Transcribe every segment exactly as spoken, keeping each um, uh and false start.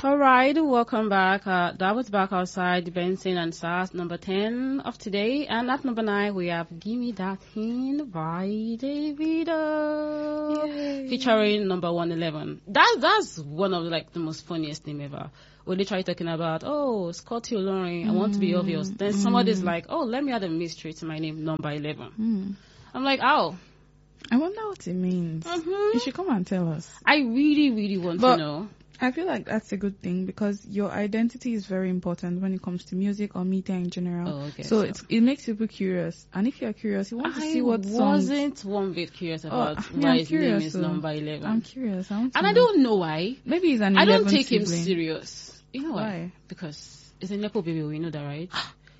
All right, welcome back. Uh, that was Back Outside, Benson and Sass, number ten of today. And at number nine, we have Gimme That Hint by Davido, Yay. Featuring number one eleven. That, that's one of like the most funniest thing ever. We're literally talking about, oh, Scotty Olorin, mm. I want to be obvious. Then mm. somebody's like, oh, let me add a mystery to my name, number eleven. Mm. I'm like, oh. I wonder what it means. Mm-hmm. You should come and tell us. I really, really want but to know. I feel like that's a good thing because your identity is very important when it comes to music or media in general. Oh, okay, so so. It's, it makes people curious. And if you're curious, you want to I see what songs... I wasn't one bit curious about oh, why I'm his curious, name is so. number eleven. I'm curious. I want to and know. I don't know why. Maybe he's an I don't take sibling. him serious. You know why? Why? Because it's a Nepo baby. We know that, right?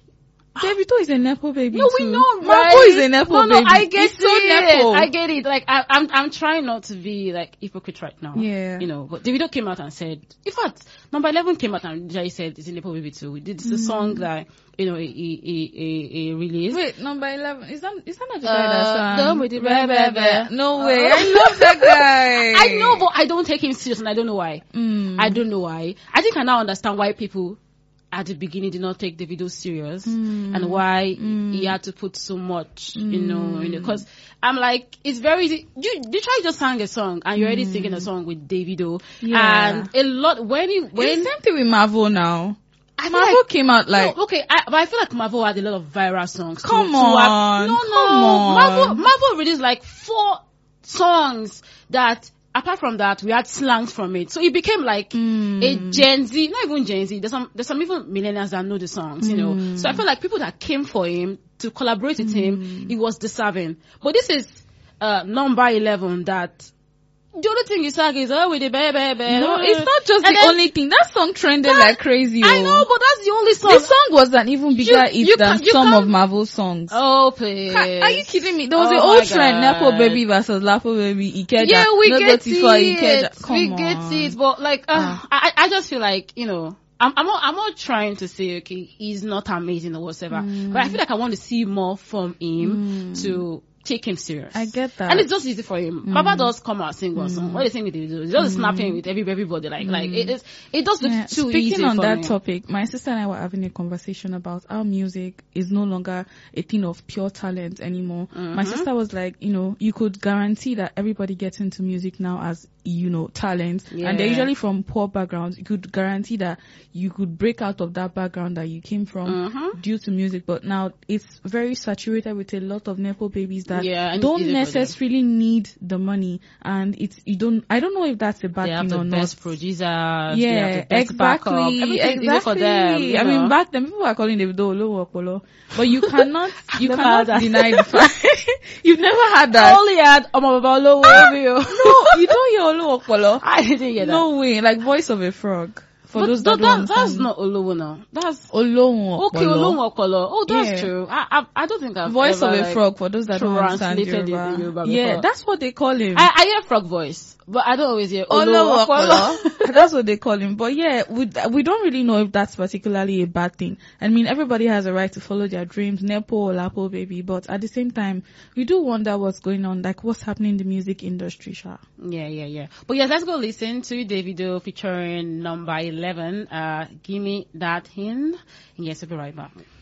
Davido is a Nepo baby no, too. we know, right? Mavo is a Nepo no, no, baby. I get He's it. So Nepo. I get it. Like I, I'm, I'm trying not to be like hypocrite right now. Yeah. You know, but Davido came out and said, in fact, number eleven came out and Jay said it's a Nepo baby too. It's mm. a song that you know he he he, he released. Wait, number eleven is that is that not the uh, guy that sang? With the blah, blah, blah. No way. Uh, I love that guy. I know, but I don't take him serious, and I don't know why. Mm. I don't know why. I think I now understand why people at the beginning did not take Davido serious mm. and why mm. he had to put so much, mm. you know, you know, because I'm like, it's very easy. You, you try just sang a song and you're already mm. singing a song with Davido. Yeah. And a lot, when you, when. It's the same thing with Mavo now. I Mavo like, came out like. No, okay, I, but I feel like Mavo had a lot of viral songs. Come to, on. To have, no, come no. on. Mavo, Mavo released like four songs that, apart from that, we had slangs from it. So it became like mm. a Gen Z, not even Gen Z. There's some, there's some even millennials that know the songs, you know. Mm. So I feel like people that came for him to collaborate with mm. him, he was deserving. But this is uh, number eleven that the only thing you sang is, oh, with the baby, baby. No, it's not just and the then, only thing. That song trended that, like crazy. I know, but that's the only song. The song was an even bigger hit you than some of Marvel's songs. Oh, please. Are, are you kidding me? There was oh an old trend, Nepo Baby versus Lapo Baby, Ikeja. Yeah, we no get it. Come we on. get it. But like, uh, uh. I, I just feel like, you know, I'm, I'm not, I'm not trying to say, okay, he's not amazing or whatever. Mm. But I feel like I want to see more from him mm. to take him serious. I get that. And it's just easy for him. Mm. Baba does come out sing one mm. song. What do you think with Davido? He's just mm. snapping with every, everybody. Like, mm. like it is, it does look yeah. too Speaking easy on for that me. topic, my sister and I were having a conversation about how music is no longer a thing of pure talent anymore. Mm-hmm. My sister was like, you know, you could guarantee that everybody gets into music now as, you know, talent. Yeah. And they're usually from poor backgrounds. You could guarantee that you could break out of that background that you came from mm-hmm. due to music. But now it's very saturated with a lot of Nepo babies that yeah, don't necessarily need the money. And it's, you don't, I don't know if that's a bad they thing have or the not. Best producers, yeah, they have the best exactly. Backup. Everything exactly. is for them. You know? I mean, back then people were calling them Olowo Okpolo. But you cannot, you cannot deny the fact. You've never had that. I only had Omo Baba Olowo. Ah, no, you don't hear Olowo Okpolo. I didn't hear that. No way, like Voice of a Frog. For but those that, that, don't that that's not Olowo now. That's Olowo Okpolo. Okay, Olowo Okpolo. Oh, that's yeah. true. I, I I don't think I've Voice ever, of a like, Frog. For those that don't understand Yoruba. Yoruba yeah, that's what they call him. I, I hear frog voice, but I don't always hear Olowo Okpolo. That's what they call him. But yeah, we we don't really know if that's particularly a bad thing. I mean, everybody has a right to follow their dreams, Nepo or Lapo baby. But at the same time, we do wonder what's going on, like what's happening in the music industry, Sha. Yeah, yeah, yeah. But yes, let's go listen to Davido featuring number eleven. Uh, Gimme That Hint. And yes, we'll be right back.